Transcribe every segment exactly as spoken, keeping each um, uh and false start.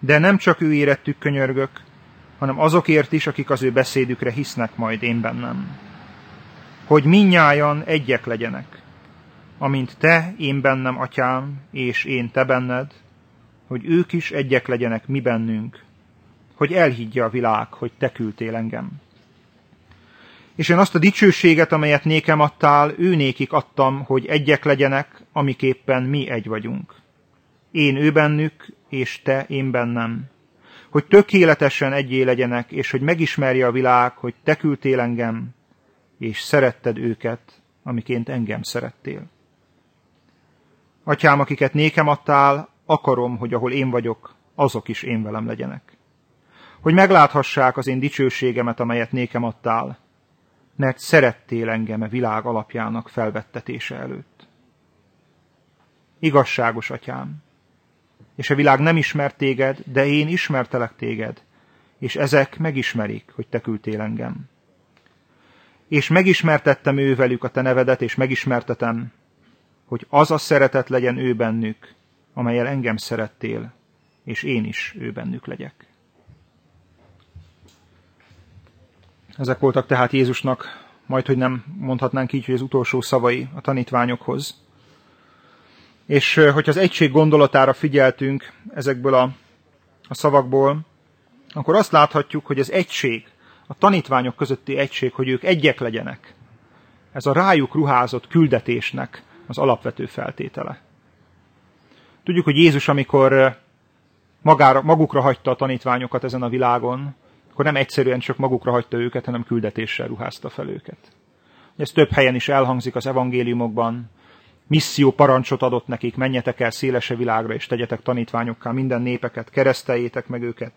De nem csak ő érettük könyörgök, hanem azokért is, akik az ő beszédükre hisznek majd én bennem. Hogy mindnyájan egyek legyenek, amint te, én bennem, atyám, és én te benned, hogy ők is egyek legyenek mi bennünk, hogy elhiggye a világ, hogy te küldtél engem. És én azt a dicsőséget, amelyet nékem adtál, ő nékik adtam, hogy egyek legyenek, amiképpen mi egy vagyunk. Én ő bennük, és te én bennem. Hogy tökéletesen egyé legyenek, és hogy megismerje a világ, hogy te küldtél engem, és szeretted őket, amiként engem szerettél. Atyám, akiket nékem adtál, akarom, hogy ahol én vagyok, azok is én velem legyenek. Hogy megláthassák az én dicsőségemet, amelyet nékem adtál, mert szerettél engem a világ alapjának felvettetése előtt. Igazságos atyám, és a világ nem ismert téged, de én ismertelek téged, és ezek megismerik, hogy te küldtél engem. És megismertettem ő velük a te nevedet, és megismertetem, hogy az a szeretet legyen ő bennük, amellyel engem szerettél, és én is ő bennük legyek. Ezek voltak tehát Jézusnak, majdhogy nem mondhatnánk így, hogy az utolsó szavai a tanítványokhoz. És hogyha az egység gondolatára figyeltünk ezekből a, a szavakból, akkor azt láthatjuk, hogy az egység, a tanítványok közötti egység, hogy ők egyek legyenek, ez a rájuk ruházott küldetésnek az alapvető feltétele. Tudjuk, hogy Jézus, amikor magára, magukra hagyta a tanítványokat ezen a világon, akkor nem egyszerűen csak magukra hagyta őket, hanem küldetéssel ruházta fel őket. Ez több helyen is elhangzik az evangéliumokban. Misszió parancsot adott nekik, menjetek el szélese világra, és tegyetek tanítványokká minden népeket, kereszteljétek meg őket.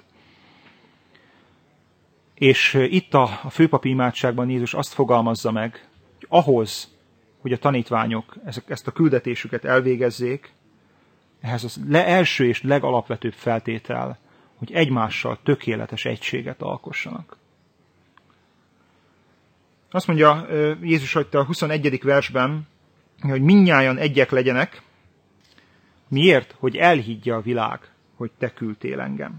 És itt a, a főpapi imádságban Jézus azt fogalmazza meg, hogy ahhoz, hogy a tanítványok ezt a küldetésüket elvégezzék, ehhez az le első és legalapvetőbb feltétel, hogy egymással tökéletes egységet alkossanak. Azt mondja Jézus hogy a huszonegyedik versben, hogy mindnyájan egyek legyenek. Miért? Hogy elhiggye a világ, hogy te küldtél engem.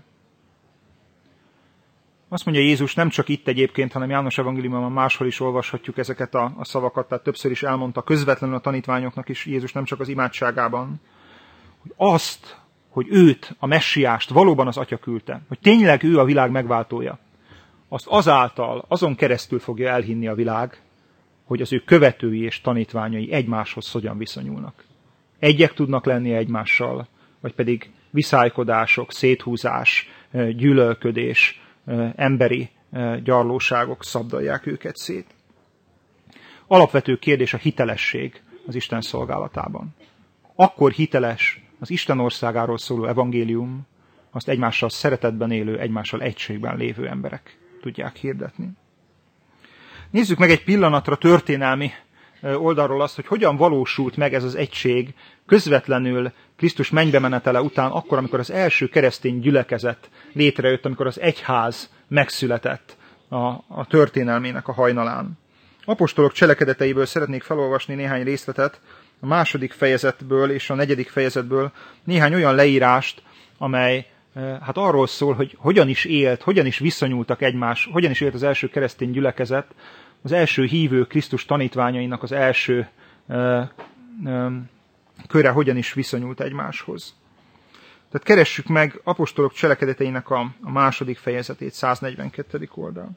Azt mondja Jézus nem csak itt egyébként, hanem János evangéliumban máshol is olvashatjuk ezeket a, a szavakat, tehát többször is elmondta közvetlenül a tanítványoknak is Jézus nem csak az imádságában, hogy azt, hogy őt, a messiást valóban az Atya küldte, hogy tényleg ő a világ megváltója, azt azáltal, azon keresztül fogja elhinni a világ, hogy az ő követői és tanítványai egymáshoz hogyan viszonyulnak. Egyek tudnak lenni egymással, vagy pedig viszálykodások, széthúzás, gyűlölködés, emberi gyarlóságok szabdalják őket szét. Alapvető kérdés a hitelesség az Isten szolgálatában. Akkor hiteles az Isten országáról szóló evangélium, azt egymással szeretetben élő, egymással egységben lévő emberek tudják hirdetni. Nézzük meg egy pillanatra történelmi oldalról azt, hogy hogyan valósult meg ez az egység közvetlenül Krisztus mennybe menetele után, akkor, amikor az első keresztény gyülekezet létrejött, amikor az egyház megszületett a, a történelmének a hajnalán. Apostolok cselekedeteiből szeretnék felolvasni néhány részletet, a második fejezetből és a negyedik fejezetből néhány olyan leírást, amely hát arról szól, hogy hogyan is élt, hogyan is viszonyultak egymás, hogyan is élt az első keresztény gyülekezet, az első hívő Krisztus tanítványainak az első ö, ö, köre hogyan is viszonyult egymáshoz. Tehát keressük meg apostolok cselekedeteinek a, a második fejezetét, száznegyvenkettedik oldal.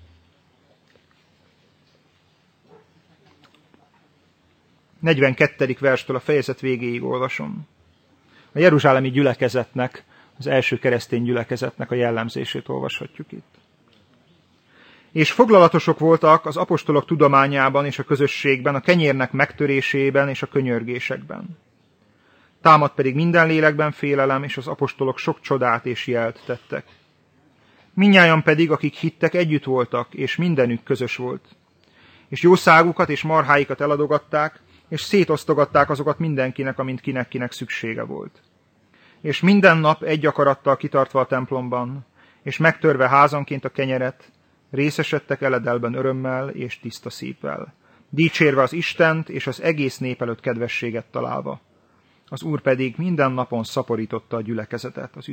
negyvenkettedik verstől a fejezet végéig olvasom. A jeruzsálemi gyülekezetnek, az első keresztény gyülekezetnek a jellemzését olvashatjuk itt. És foglalatosok voltak az apostolok tudományában és a közösségben, a kenyérnek megtörésében és a könyörgésekben. Támadt pedig minden lélekben félelem, és az apostolok sok csodát és jelt tettek. Mindnyájan pedig, akik hittek, együtt voltak, és mindenük közös volt. És jószágukat és marháikat eladogatták, és szétosztogatták azokat mindenkinek, amint kinek-kinek szüksége volt. És minden nap egy akarattal kitartva a templomban, és megtörve házanként a kenyeret, részesedtek eledelben örömmel és tiszta szívvel, dicsérve az Istent és az egész nép előtt kedvességet találva. Az Úr pedig minden napon szaporította a gyülekezetet az